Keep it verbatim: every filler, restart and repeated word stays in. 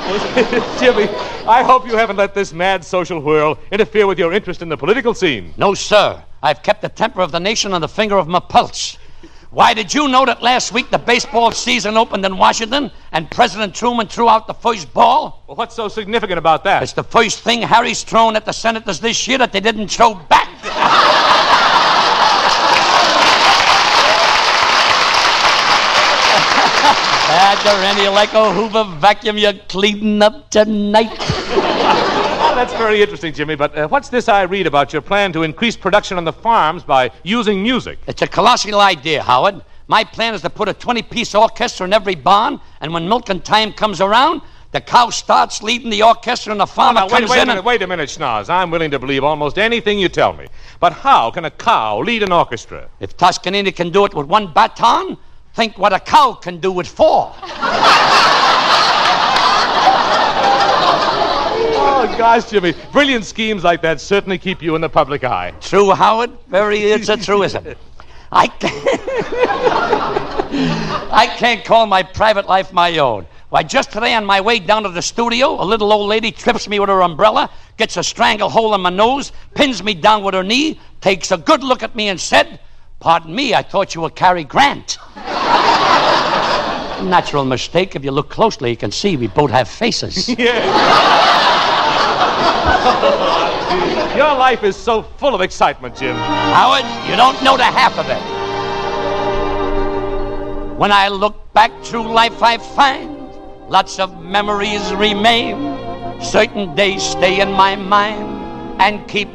Jimmy, I hope you haven't let this mad social whirl interfere with your interest in the political scene. No, sir. I've kept the temper of the nation on the finger of my pulse. Why, did you know that last week the baseball season opened in Washington and President Truman threw out the first ball? Well, what's so significant about that? It's the first thing Harry's thrown at the Senators this year that they didn't throw back. Had there any like a Hoover vacuum you're cleaning up tonight? Well, that's very interesting, Jimmy, but uh, what's this I read about your plan to increase production on the farms by using music? It's a colossal idea, Howard. My plan is to put a twenty-piece orchestra in every barn, and when milking time comes around, the cow starts leading the orchestra and the farmer oh, now, wait, comes wait in a minute, and... Wait a minute, Schnoz. I'm willing to believe almost anything you tell me. But how can a cow lead an orchestra? If Toscanini can do it with one baton, think what a cow can do with four. Oh, gosh, Jimmy. Brilliant schemes like that certainly keep you in the public eye. True, Howard. Very, it's a truism. I can't... I can't call my private life my own. Why, just today on my way down to the studio, a little old lady trips me with her umbrella, gets a stranglehole in my nose, pins me down with her knee, takes a good look at me and said, "Pardon me, I thought you were Cary Grant." Natural mistake. If you look closely, you can see we both have faces. Yeah. Your life is so full of excitement, Jim. Howard, you don't know the half of it. When I look back through life, I find lots of memories remain. Certain days stay in my mind and keep